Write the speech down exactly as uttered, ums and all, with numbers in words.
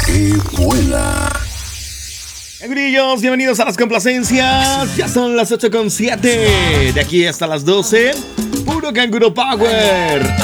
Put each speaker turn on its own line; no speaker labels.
que vuela.
Cangurillos, bienvenidos a las complacencias. Ya son las ocho con siete. De aquí hasta las doce. Puro Canguro Power.